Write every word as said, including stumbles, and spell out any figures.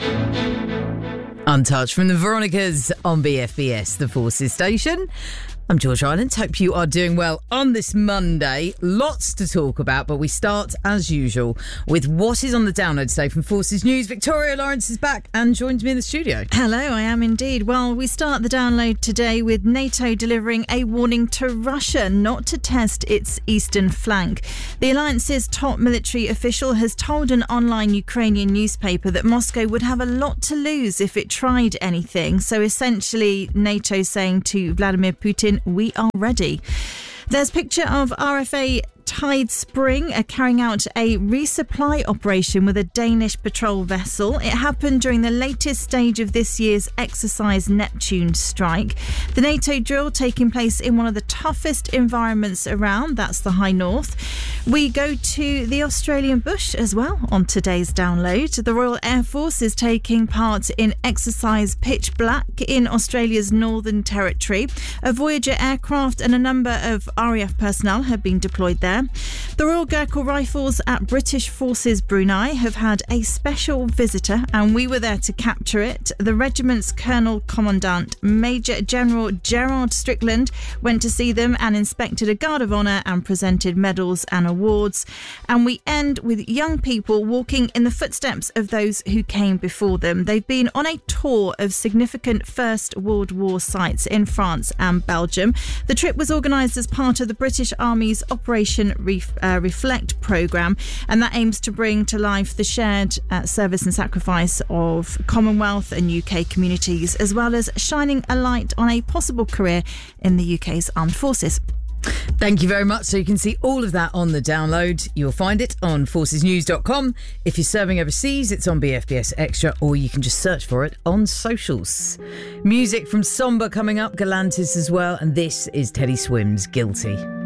Untouched from the Veronicas on B F B S, the Forces station. I'm George Rylands. Hope you are doing well on this Monday. Lots to talk about, but we start, as usual, with what is on the download today from Forces News. Victoria Lawrence is back and joins me in the studio. Hello, I am indeed. Well, we start the download today with NATO delivering a warning to Russia not to test its eastern flank. The alliance's top military official has told an online Ukrainian newspaper that Moscow would have a lot to lose if it tried anything. So essentially, NATO saying to Vladimir Putin, we are ready. There's a picture of R F A Tide Spring are carrying out a resupply operation with a Danish patrol vessel. It happened during the latest stage of this year's exercise Neptune strike. The NATO drill taking place in one of the toughest environments around, that's the High North. We go to the Australian bush as well on today's download. The Royal Air Force is taking part in exercise Pitch Black in Australia's Northern Territory. A Voyager aircraft and a number of R A F personnel have been deployed there. The Royal Gurkha Rifles at British Forces Brunei have had a special visitor, and we were there to capture it. The regiment's Colonel Commandant Major General Gerard Strickland went to see them and inspected a guard of honour and presented medals and awards. And we end with young people walking in the footsteps of those who came before them. They've been on a tour of significant First World War sites in France and Belgium. The trip was organised as part of the British Army's Operation Ref, uh, Reflect programme, and that aims to bring to life the shared uh, service and sacrifice of Commonwealth and U K communities, as well as shining a light on a possible career in the U K's armed forces. Thank you very much. So you can see all of that on the download. You'll find it on forces news dot com. If you're serving overseas, it's on B F B S Extra, or you can just search for it on socials. Music from Somber coming up, Galantis as well, and this is Teddy Swims' Guilty.